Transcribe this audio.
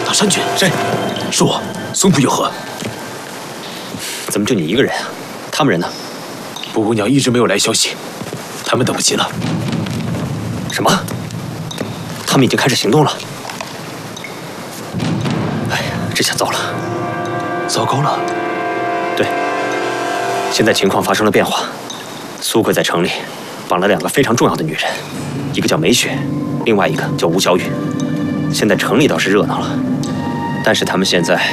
到山去。是，是我，孙普有何？ 怎么就你一个人啊？他们人呢？ 布姑娘一直没有来消息，他们等不及了。 什么？他们已经开始行动了？哎呀，这下糟了！ 糟糕了。 对，现在情况发生了变化。苏贵在城里绑了2个非常重要的女人，一个叫梅雪，另外一个叫吴小雨。现在城里倒是热闹了，但是他们现在